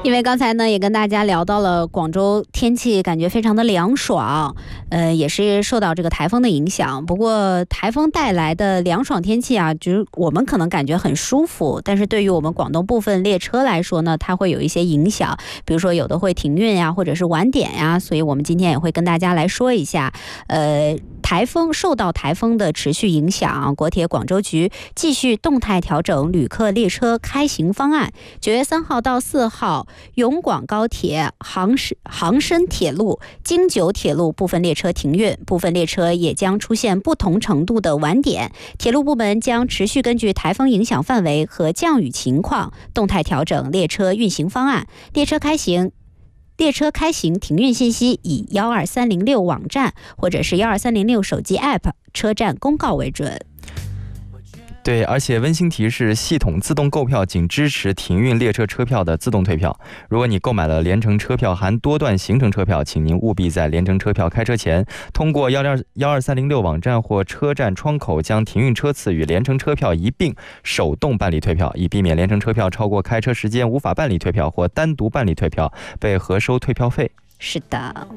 因为刚才呢也跟大家聊到了广州天气感觉非常的凉爽，也是受到这个台风的影响。不过台风带来的凉爽天气啊，就是我们可能感觉很舒服，但是对于我们广东部分列车来说呢，它会有一些影响，比如说有的会停运呀，或者是晚点呀，所以我们今天也会跟大家来说一下，受到台风的持续影响，国铁广州局继续动态调整旅客列车开行方案。9月3号到4号，永广高铁、杭深铁路、京九铁路部分列车停运，部分列车也将出现不同程度的晚点。铁路部门将持续根据台风影响范围和降雨情况，动态调整列车运行方案。列车开行停运信息以12306网站或者是12306手机 App 车站公告为准。 对，而且温馨提示，系统自动购票仅支持停运列车车票的自动退票。如果你购买了联程车票含多段行程车票，请您务必在联程车票开车前，通过12306网站或车站窗口将停运车次与联程车票一并手动办理退票，以避免联程车票超过开车时间无法办理退票或单独办理退票被核收退票费。是的。